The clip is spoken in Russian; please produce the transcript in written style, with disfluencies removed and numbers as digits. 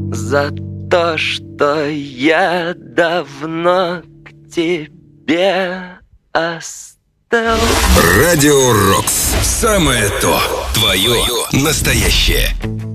за то, что я давно к тебе остался. Радио Рокс. Самое то. Твое настоящее.